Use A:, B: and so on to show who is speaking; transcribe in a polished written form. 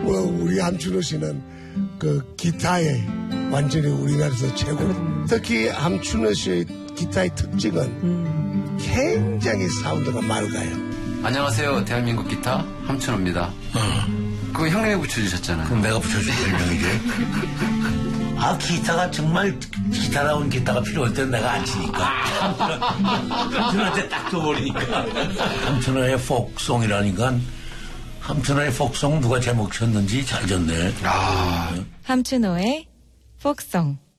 A: 뭐 우리 함춘호 씨는 그 기타에 완전히 우리나라에서 최고. 특히 함춘호 씨의 기타의 특징은 굉장히 사운드가 맑아요.
B: 안녕하세요. 대한민국 기타 함춘호입니다. 그거 형님이 붙여주셨잖아요.
C: 그럼 내가 붙여준 별명이지. 아, 기타가 정말 기타다운 기타가 필요할 땐 내가 안 치니까. 함춘호한테 딱 줘버리니까. 함춘호의 폭송이라니까. 함춘호의 폭송 누가 제목 쳤는지 잘 졌네.
D: 함춘호의 폭송.